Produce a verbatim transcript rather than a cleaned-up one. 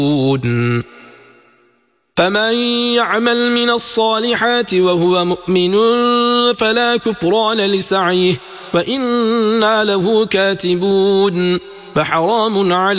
فمن يعمل من الصالحات وهو مؤمن فلا كفران لسعيه وإنا له كاتبون فحرام على